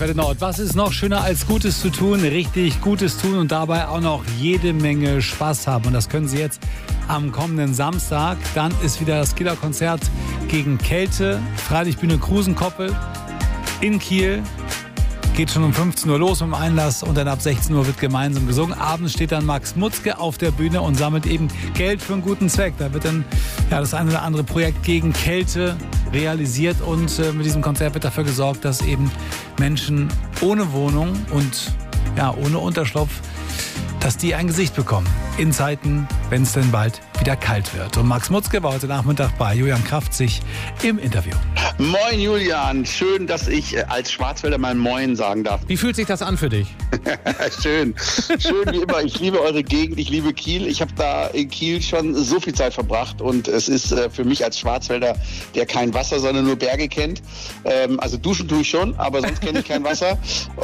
Welle Nord. Was ist noch schöner als Gutes zu tun? Richtig Gutes tun und dabei auch noch jede Menge Spaß haben. Und das können Sie jetzt am kommenden Samstag. Dann ist wieder das Kieler Konzert gegen Kälte. Freilichtbühne Krusenkoppel in Kiel. Geht schon um 15 Uhr los im Einlass und dann ab 16 Uhr wird gemeinsam gesungen. Abends steht dann Max Mutzke auf der Bühne und sammelt eben Geld für einen guten Zweck. Da wird dann das eine oder andere Projekt gegen Kälte realisiert und mit diesem Konzert wird dafür gesorgt, dass eben Menschen ohne Wohnung und ohne Unterschlupf, dass die ein Gesicht bekommen in Zeiten, wenn es denn bald wieder kalt wird. Und Max Mutzke war heute Nachmittag bei Julian Kraftzig im Interview. Moin Julian, schön, dass ich als Schwarzwälder mal Moin sagen darf. Wie fühlt sich das an für dich? Schön wie immer. Ich liebe eure Gegend, ich liebe Kiel. Ich habe da in Kiel schon so viel Zeit verbracht und es ist für mich als Schwarzwälder, der kein Wasser, sondern nur Berge kennt. Also duschen tue ich schon, aber sonst kenne ich kein Wasser.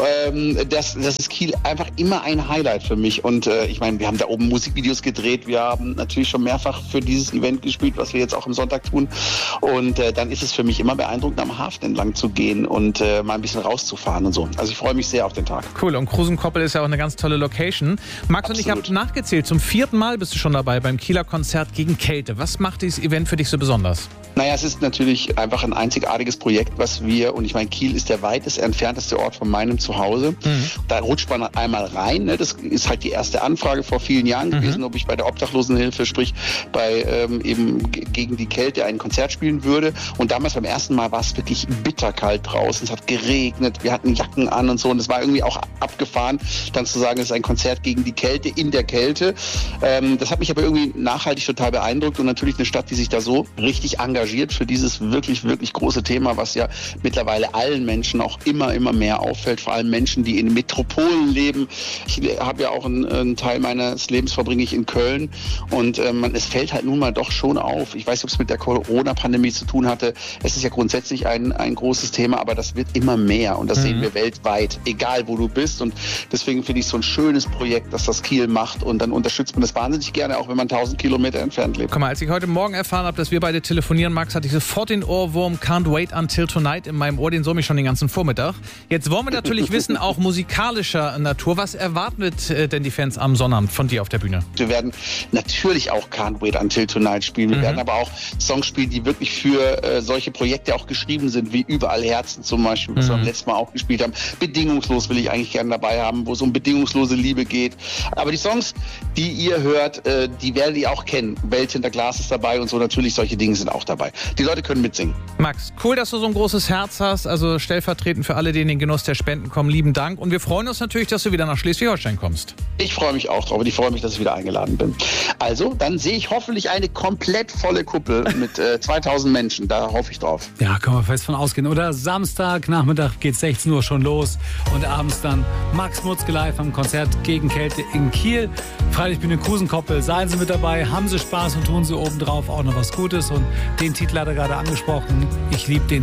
Das ist Kiel einfach immer ein Highlight für mich. Und ich meine, wir haben da oben Musikvideos gedreht. Wir haben natürlich schon mehrfach für dieses Event gespielt, was wir jetzt auch am Sonntag tun. Und dann ist es für mich immer beeindruckend, am Hafen entlang zu gehen und mal ein bisschen rauszufahren und so. Also ich freue mich sehr auf den Tag. Cool, und Krusenkoppel ist ja auch eine ganz tolle Location. Max und ich haben nachgezählt, zum 4. Mal bist du schon dabei beim Kieler Konzert gegen Kälte. Was macht dieses Event für dich so besonders? Naja, es ist natürlich einfach ein einzigartiges Projekt, was wir, und ich meine, Kiel ist der weitest entfernteste Ort von meinem Zuhause. Da rutscht man einmal rein. Ne? Das ist halt die erste Anfrage vor vielen Jahren gewesen, ob ich bei der Obdachlosenhilfe, sprich bei eben gegen die Kälte ein Konzert spielen würde. Und damals beim ersten Mal war es wirklich bitterkalt draußen. Es hat geregnet, wir hatten Jacken an und so. Und es war irgendwie auch abgefahren, dann zu sagen, es ist ein Konzert gegen die Kälte in der Kälte. Das hat mich aber irgendwie nachhaltig total beeindruckt. Und natürlich eine Stadt, die sich da so richtig engagiert für dieses wirklich, wirklich große Thema, was ja mittlerweile allen Menschen auch immer mehr auffällt, vor allem Menschen, die in Metropolen leben. Ich habe ja auch einen Teil meines Lebens verbringe ich in Köln und es fällt halt nun mal doch schon auf. Ich weiß nicht, ob es mit der Corona-Pandemie zu tun hatte. Es ist ja grundsätzlich ein großes Thema, aber das wird immer mehr und das sehen wir weltweit, egal wo du bist, und deswegen finde ich es so ein schönes Projekt, dass das Kiel macht, und dann unterstützt man das wahnsinnig gerne, auch wenn man 1000 Kilometer entfernt lebt. Guck mal, als ich heute Morgen erfahren habe, dass wir beide telefonieren, Max, hatte ich sofort den Ohrwurm Can't Wait Until Tonight in meinem Ohr, den summe ich schon den ganzen Vormittag. Jetzt wollen wir natürlich wissen, auch musikalischer Natur, was erwarten denn die Fans am Sonnabend von dir auf der Bühne? Wir werden natürlich auch Can't Wait Until Tonight spielen. Wir werden aber auch Songs spielen, die wirklich für solche Projekte auch geschrieben sind, wie Überall Herzen zum Beispiel, was wir beim letzten Mal auch gespielt haben. Bedingungslos will ich eigentlich gerne dabei haben, wo es um bedingungslose Liebe geht. Aber die Songs, die ihr hört, die werdet ihr auch kennen. Welt hinter Glas ist dabei und so, natürlich solche Dinge sind auch dabei. Die Leute können mitsingen. Max, cool, dass du so ein großes Herz hast. Also stellvertretend für alle, die in den Genuss der Spenden kommen, lieben Dank. Und wir freuen uns natürlich, dass du wieder nach Schleswig-Holstein kommst. Ich freue mich auch drauf und ich freue mich, dass ich wieder eingeladen bin. Also, dann sehe ich hoffentlich eine komplett volle Kuppel mit 2000 Menschen. Da hoffe ich drauf. Ja, können wir fest von ausgehen. Oder Samstagnachmittag geht 16 Uhr schon los und abends dann Max Mutzke live am Konzert gegen Kälte in Kiel. Freilichtbühne Krusenkoppel. Seien Sie mit dabei, haben Sie Spaß und tun Sie obendrauf auch noch was Gutes. Und den Titel hat er gerade angesprochen. Ich liebe den